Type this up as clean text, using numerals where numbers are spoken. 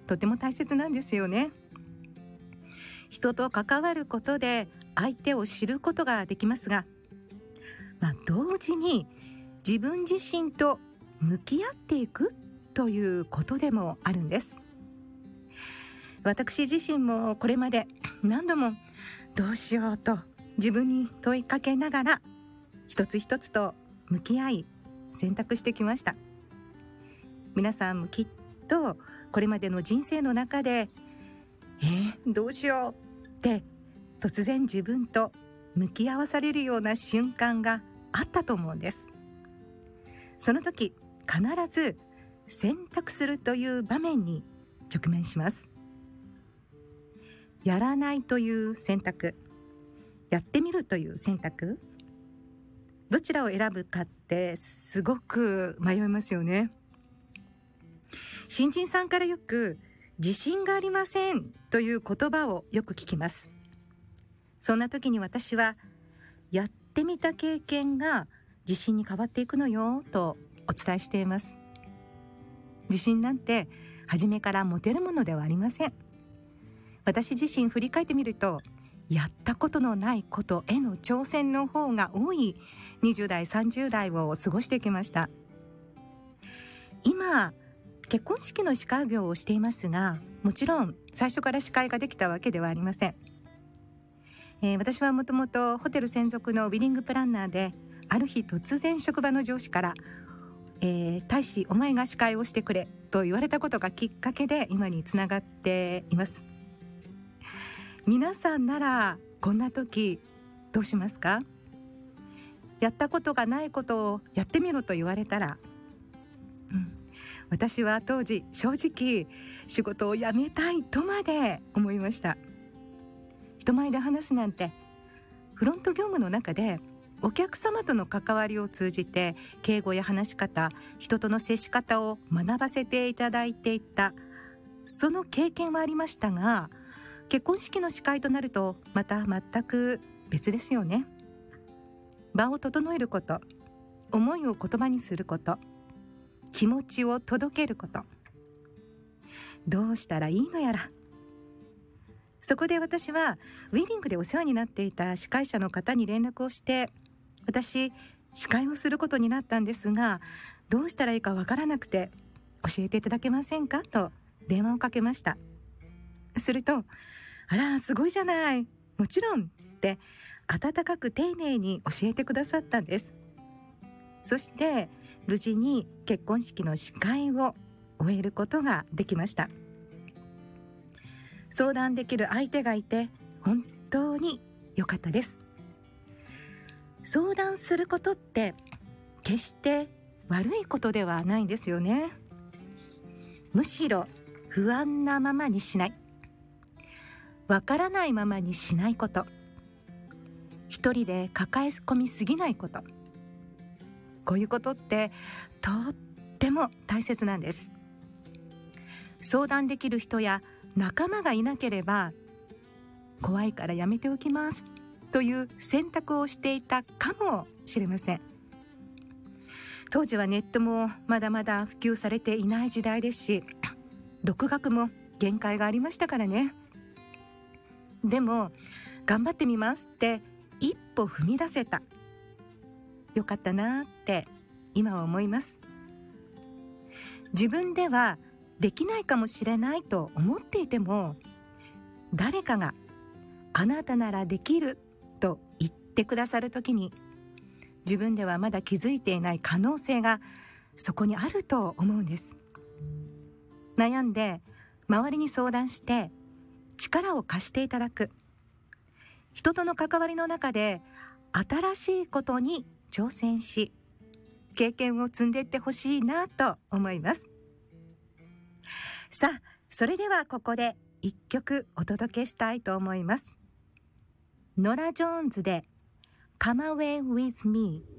とても大切なんですよね。人と関わることで相手を知ることができますが、同時に自分自身と向き合っていくということでもあるんです。私自身もこれまで何度もどうしようと自分に問いかけながら一つ一つと向き合い選択してきました。皆さんもきっとこれまでの人生の中でどうしようって突然自分と向き合わされるような瞬間があったと思うんです。その時必ず選択するという場面に直面します。やらないという選択、やってみるという選択、どちらを選ぶかってすごく迷いますよね。新人さんからよく自信がありませんという言葉をよく聞きます。そんな時に私はやってみた経験が自信に変わっていくのよとお伝えしています。自信なんて初めから持てるものではありません。私自身振り返ってみると、やったことのないことへの挑戦の方が多い20代30代を過ごしてきました。今結婚式の司会業をしていますが、もちろん最初から司会ができたわけではありません。私はもともとホテル専属のウェディングプランナーで、ある日突然職場の上司から大使お前が司会をしてくれと言われたことがきっかけで今につながっています。皆さんならこんな時どうしますか？やったことがないことをやってみろと言われたら、私は当時正直仕事を辞めたいとまで思いました。人前で話すなんて、フロント業務の中でお客様との関わりを通じて敬語や話し方、人との接し方を学ばせていただいていた、その経験はありましたが、結婚式の司会となるとまた全く別ですよね。場を整えること、思いを言葉にすること、気持ちを届けること、どうしたらいいのやら。そこで私はウェディングでお世話になっていた司会者の方に連絡をして、私司会をすることになったんですが、どうしたらいいかわからなくて教えていただけませんかと電話をかけました。すると、あらすごいじゃない、もちろんって温かく丁寧に教えてくださったんです。そして無事に結婚式の司会を終えることができました。相談できる相手がいて本当に良かったです。相談することって決して悪いことではないんですよね。むしろ不安なままにしない、わからないままにしないこと、一人で抱え込みすぎないこと、こういうことってとっても大切なんです。相談できる人や仲間がいなければ、怖いからやめておきますという選択をしていたかもしれません。当時はネットもまだまだ普及されていない時代ですし、独学も限界がありましたからね。でも頑張ってみますって一歩踏み出せた、よかったなって今は思います。自分ではできないかもしれないと思っていても、誰かがあなたならできると言ってくださるときに、自分ではまだ気づいていない可能性がそこにあると思うんです。悩んで周りに相談して力を貸していただく、人との関わりの中で新しいことに挑戦し、経験を積んでいってほしいなと思います。さあ、それではここで一曲お届けしたいと思います。ノラ・ジョーンズで Come Away With Me。